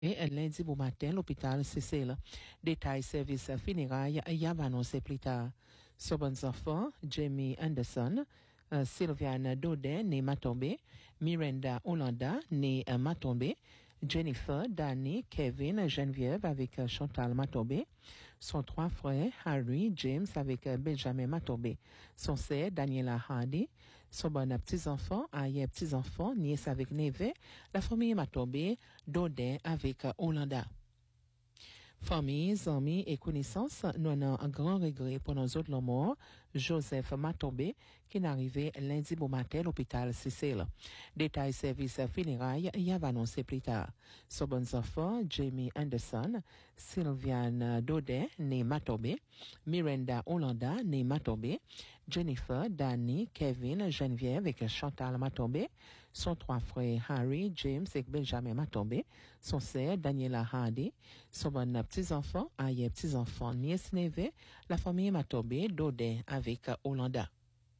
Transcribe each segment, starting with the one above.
Et lundi bon matin, l'hôpital Cécile. Détail service funérailles, y a annoncé plus tard. Sur bons enfants, Jamie Anderson, Sylviane Daudet, née Matombe, Miranda Hollanda, née Matombe, Jennifer, Danny, Kevin, Geneviève avec Chantal Matombe, son trois frères, Harry, James avec Benjamin Matombe, son sœur, Daniela Hardy, son bon petit-enfant, Aïe petit-enfant, nièce avec Neve, la famille Matombe, Daudet avec Hollanda. Famille, amis et connaissances, nous avons un grand regret pour nos autres morts, Joseph Matombe, qui est arrivé lundi bon matin à l'hôpital Cécile. Détail service funérailles, y a annoncé plus tard. Son bon enfant, Jamie Anderson, Sylviane Daudet, née Matombe, Miranda Hollanda, née Matombe, Jennifer, Danny, Kevin, Geneviève et Chantal Matombe, son trois frères Harry, James et Benjamin Matombe, son sœur Daniela Hardy, son bon petits-enfants, aïe petits-enfants, nièce Neve, la famille Matombe, Daudet avec Hollanda.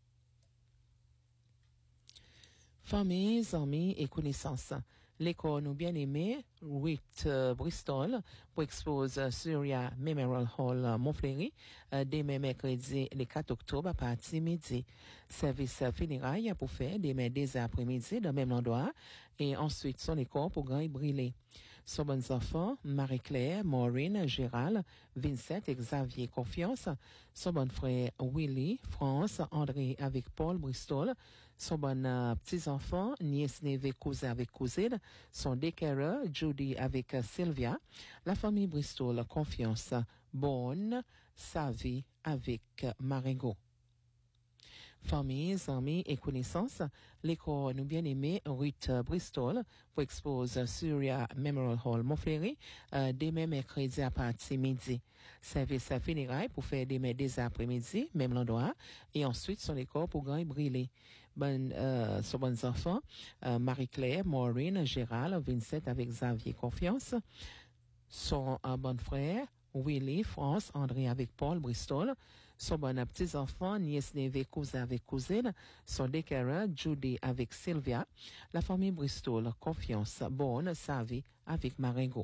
Famille, amis et connaissances. L'école nous bien aimé, Ritt Bristol, pour expose Syria Memorial Hall Montfleury, demain mercredi le 4 octobre à partir midi. Service funérailles pour faire demain dès après-midi dans le même endroit et ensuite son école pour grand brûler. Son bons enfants, Marie-Claire, Maureen, Gérald, Vincent et Xavier Confiance, son bon frère Willy, France, André avec Paul Bristol, son bon petits-enfants, nièce Neve, cousin avec cousine, son déclareur, Judy avec Sylvia, la famille Bristol, Confiance, Bonne, Savie avec Marengo. Famille, amis et connaissances, l'école nous bien aimé Ritt Bristol pour expose Syria Memorial Hall Montfleury demain mercredi à partir midi. Service funérailles pour faire demain dès après-midi, même l'endroit, et ensuite son école pour grand brûler. Son bons enfants, Marie-Claire, Maureen, Gérald, Vincent avec Xavier Confiance, son bon frère, Willy, France, André avec Paul, Bristol, son bon petit-enfant, nièce Neve, cousin avec cousine, son déclareur, Judy avec Sylvia, la famille Bristol, Confiance, Bonne, Savie avec Marengo.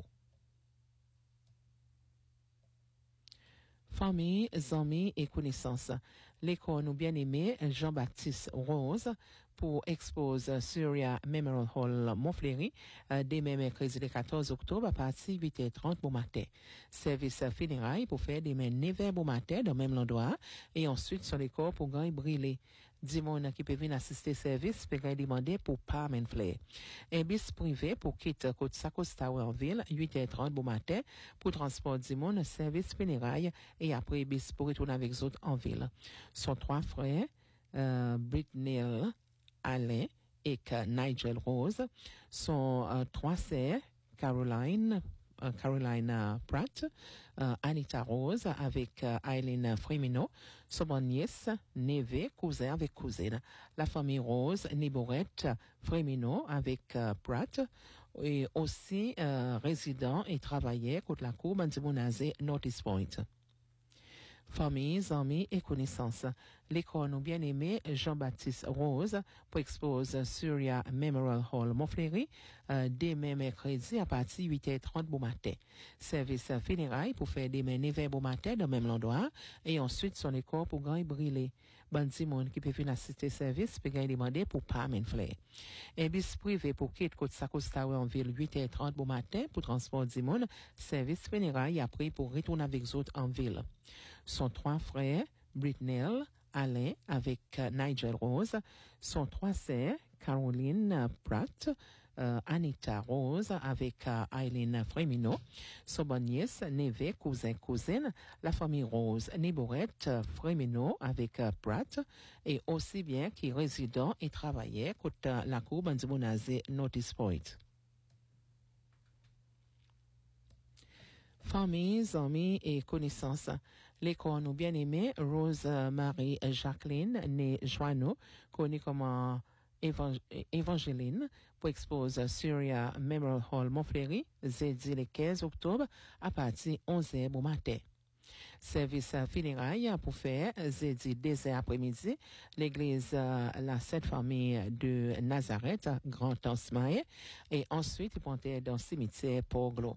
Famille, amis et connaissances. L'école nous bien aimé Jean-Baptiste Rose pour expose Syria Memorial Hall Montfleury demain mercredi le 14 octobre à partir 8h30 bon matin. Service funérailles pour faire demain 9h bon matin dans le même endroit et ensuite sur l'école pour grand brûler. Dimon qui peut venir assister service peut demander pour Parmen Flair. Un bus privé pour quitter côte Sacos Tower en ville 8h30 bon matin pour transport Dimon service funérailles et après bus pour retourner avec les autres en ville. Son trois frères Britney, Alain et Nigel Rose, sont trois sœurs, Caroline Pratt, Anita Rose avec Eileen Fremino, son bon nièce, Neve, cousin avec cousine. La famille Rose, Niborette Fremino avec Pratt, et aussi résident et travaillait contre la cour Bandibonazé Northeast Point. Famille, amis et connaissances. L'école nous bien aimé Jean-Baptiste Rose pour expose Syria Memorial Hall Montfleury demain mercredi à partir 8h30 bon matin. Service funérailles pour faire demain 9h bon matin dans le même endroit et ensuite son école pour grand brûler. Bandi monde qui peut venir assister service peut demander pour Parmen Flair. Un bus privé pour quitter côte Sacos Tower en ville 8h30 bon matin pour transport du monde. Service funérailles après pour retourner avec les autres en ville. Son trois frères, Britney, Alain avec Nigel Rose, son trois sœurs, Caroline Pratt, Anita Rose avec Eileen Fremino, son bon nièce, Neve, cousin, cousine, la famille Rose, Niborette Fremino avec Pratt, et aussi bien qui résident et travaillait côté la cour Bandibonazé Northeast Point. Famille, amis et connaissances. L'école nous bien aimé Rose Marie Jacqueline, née Joanneau, connue comme Evangeline, pour expose Syria Memorial Hall Montfleury, jeudi le 15 octobre, à partir 11h bon matin. Service funérailles pour faire jeudi dès après-midi, l'église la Sainte Famille de Nazareth, Grand Ansmaï, et ensuite ils vont être dans le cimetière Poglo.